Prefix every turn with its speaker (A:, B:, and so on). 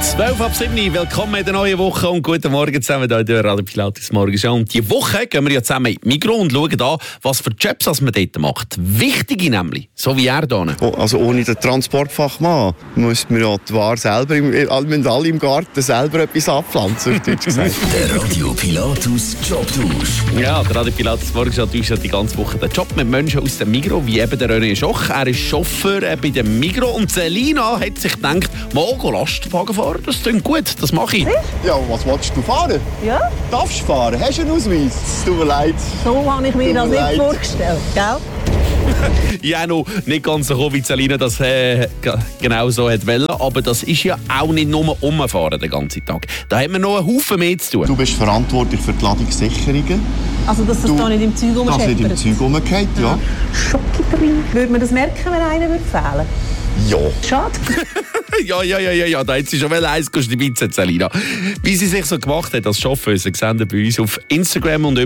A: 12:07, willkommen in der neuen Woche und guten Morgen zusammen hier in der Radio Pilatus Morgenshow. Und diese Woche gehen wir ja zusammen in die Migros und schauen an, was für Jobs man dort macht. Wichtige nämlich, so wie er hier.
B: Also ohne den Transportfachmann müssten wir ja die Ware selber, müssen alle im Garten selber etwas abpflanzen, auf Deutsch gesagt.
C: Der Radio Pilatus Jobtausch.
A: Ja, der Radio Pilatus Morgenshow tauscht ja die ganze Woche den Job mit Menschen aus dem Migros, wie eben der René Schoch. Er ist Chauffeur bei dem Migros und Selina hat sich gedacht, mal Lastwagen fahren, das klingt gut, das mache ich.
B: Ja, was willst du fahren?
D: Ja,
B: Darfst du fahren? Hast du einen Ausweis? Es tut mir leid.
D: so habe ich mir das nicht vorgestellt, gell?
A: Ich habe noch nicht ganz so wie Selina das genau so wollte, aber das ist ja auch nicht nur umfahren den ganzen Tag. Da haben wir noch einen Haufen mehr zu tun.
B: Du bist verantwortlich für die Ladungssicherungen.
D: Also, dass das da nicht im Zeug
B: Dass nicht im
D: rumscheppert.
B: Zeug rumgeht, ja.
D: Schocki drin. Würde man das merken, wenn einer fehlen
B: Ja.
D: würde? Schade.
A: Ja, da hat sie schon eins stibitzen, Selina. Wie sie sich so gemacht hat als Chauffeuse, sehen wir bei uns auf Instagram und